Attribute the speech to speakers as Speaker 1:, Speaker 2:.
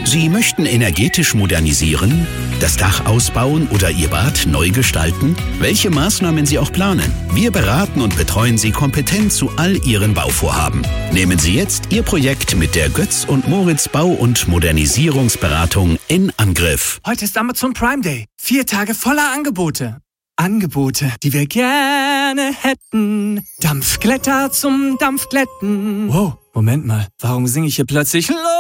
Speaker 1: Sie möchten energetisch modernisieren, das Dach ausbauen oder Ihr Bad neu gestalten? Welche Maßnahmen Sie auch planen, wir beraten und betreuen Sie kompetent zu all Ihren Bauvorhaben. Nehmen Sie jetzt Ihr Projekt mit der Götz und Moritz Bau- und Modernisierungsberatung in Angriff.
Speaker 2: Heute ist Amazon Prime Day. 4 Tage voller Angebote. Angebote, die wir gerne hätten. Dampfglätter zum Dampfglätten. Wow, Moment mal. Warum singe ich hier plötzlich Lob